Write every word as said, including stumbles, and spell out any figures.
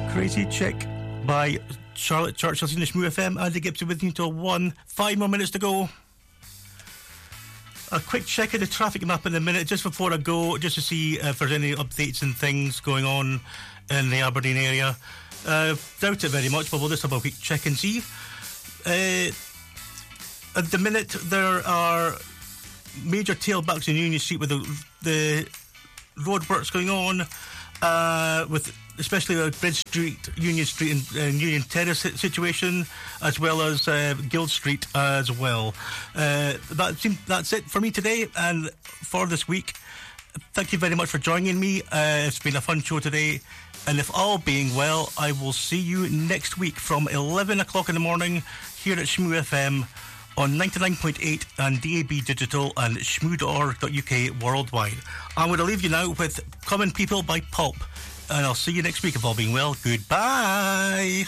Crazy Chick by Charlotte Churchill in the Shmoo F M. Andy Gibson with you until one. Five more minutes to go. A quick check of the traffic map in a minute, just before I go, just to see if there's any updates and things going on in the Aberdeen area. Uh, doubt it very much, but we'll just have a quick check and see. Uh, at the minute, there are major tailbacks in Union Street with the, the roadworks going on, uh, with especially the Bridge Street, Union Street and, and Union Terrace situation, as well as uh, Guild Street as well. Uh, that seems, that's it for me today and for this week. Thank you very much for joining me. Uh, it's been a fun show today. And if all being well, I will see you next week from eleven o'clock in the morning here at Shmoo F M on ninety-nine point eight and D A B Digital and shmoo dot org dot U K worldwide. I'm going to leave you now with Common People by Pulp. And I'll see you next week if all being well. Goodbye.